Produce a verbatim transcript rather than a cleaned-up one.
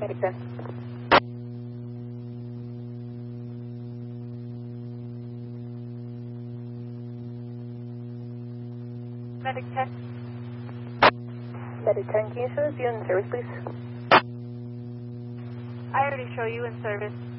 Medic ten. Medic ten. Medic ten, can you show us you in service, please? I already show you in service.